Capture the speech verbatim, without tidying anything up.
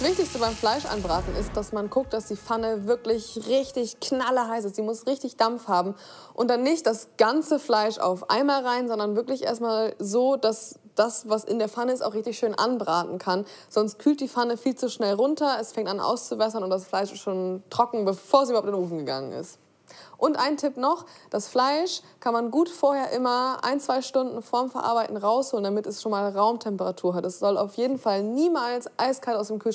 Das Wichtigste beim Fleisch anbraten ist, dass man guckt, dass die Pfanne wirklich richtig knallerheiß ist. Die muss richtig Dampf haben. Und dann nicht das ganze Fleisch auf einmal rein, sondern wirklich erstmal so, dass das, was in der Pfanne ist, auch richtig schön anbraten kann. Sonst kühlt die Pfanne viel zu schnell runter, es fängt an auszuwässern und das Fleisch ist schon trocken, bevor es überhaupt in den Ofen gegangen ist. Und ein Tipp noch, das Fleisch kann man gut vorher immer ein, zwei Stunden vorm Verarbeiten rausholen, damit es schon mal Raumtemperatur hat. Es soll auf jeden Fall niemals eiskalt aus dem Kühlschrank